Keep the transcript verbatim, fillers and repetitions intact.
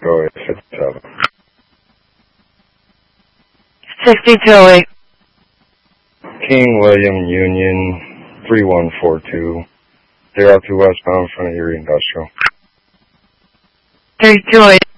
go eight fifty-seven. sixty-two eight. King William Union three one four two. Zero two westbound in front of Erie Industrial. thirty-two eight.